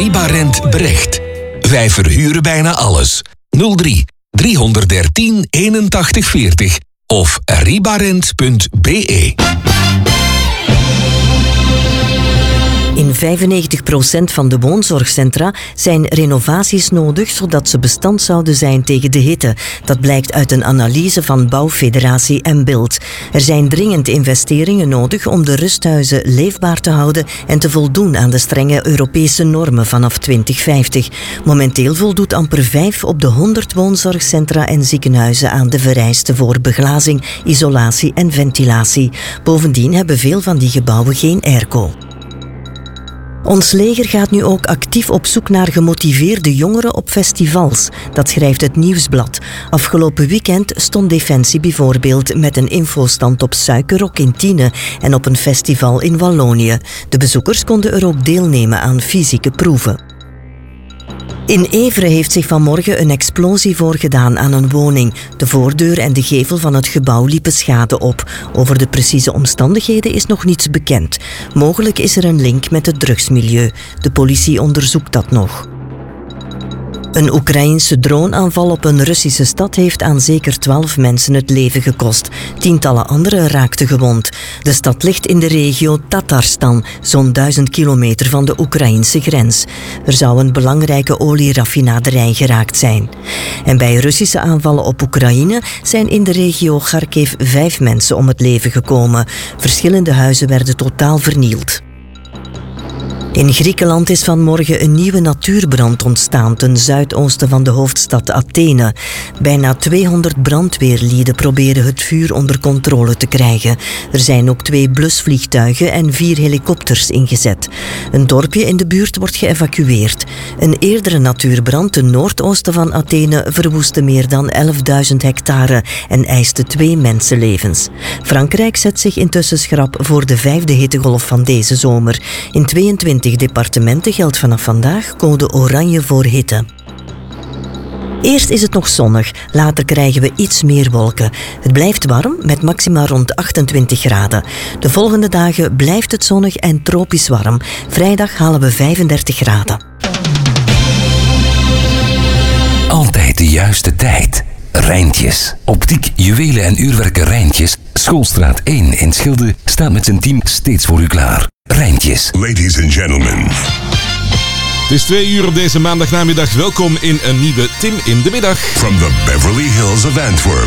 Ribarent Brecht. Wij verhuren bijna alles. 03 313 81 40 of ribarent.be. In 95% van de woonzorgcentra zijn renovaties nodig zodat ze bestand zouden zijn tegen de hitte. Dat blijkt uit een analyse van Bouwfederatie en Bild. Er zijn dringend investeringen nodig om de rusthuizen leefbaar te houden en te voldoen aan de strenge Europese normen vanaf 2050. Momenteel voldoet amper 5 op de 100 woonzorgcentra en ziekenhuizen aan de vereisten voor beglazing, isolatie en ventilatie. Bovendien hebben veel van die gebouwen geen airco. Ons leger gaat nu ook actief op zoek naar gemotiveerde jongeren op festivals. Dat schrijft het Nieuwsblad. Afgelopen weekend stond Defensie bijvoorbeeld met een infostand op Suikerrok in Tiene en op een festival in Wallonië. De bezoekers konden er ook deelnemen aan fysieke proeven. In Evere heeft zich vanmorgen een explosie voorgedaan aan een woning. De voordeur en de gevel van het gebouw liepen schade op. Over de precieze omstandigheden is nog niets bekend. Mogelijk is er een link met het drugsmilieu. De politie onderzoekt dat nog. Een Oekraïense droneaanval op een Russische stad heeft aan zeker 12 mensen het leven gekost. Tientallen anderen raakten gewond. De stad ligt in de regio Tatarstan, zo'n 1000 kilometer van de Oekraïnse grens. Er zou een belangrijke olieraffinaderij geraakt zijn. En bij Russische aanvallen op Oekraïne zijn in de regio Kharkiv 5 mensen om het leven gekomen. Verschillende huizen werden totaal vernield. In Griekenland is vanmorgen een nieuwe natuurbrand ontstaan ten zuidoosten van de hoofdstad Athene. Bijna 200 brandweerlieden proberen het vuur onder controle te krijgen. Er zijn ook 2 blusvliegtuigen en 4 helikopters ingezet. Een dorpje in de buurt wordt geëvacueerd. Een eerdere natuurbrand ten noordoosten van Athene verwoestte meer dan 11.000 hectare en eiste 2 mensenlevens. Frankrijk zet zich intussen schrap voor de 5e hittegolf van deze zomer. In 22 departementen geldt vanaf vandaag code oranje voor hitte. Eerst is het nog zonnig, later krijgen we iets meer wolken. Het blijft warm, met maxima rond 28 graden. De volgende dagen blijft het zonnig en tropisch warm. Vrijdag halen we 35 graden. Altijd de juiste tijd. Rijntjes. Optiek, juwelen en uurwerken Rijntjes. Schoolstraat 1 in Schilde staat met zijn team steeds voor u klaar. Rijntjes. Ladies and gentlemen. Het is 2 uur op deze maandagnamiddag. Welkom in een nieuwe Tim in de Middag. From the Beverly Hills of Antwerp.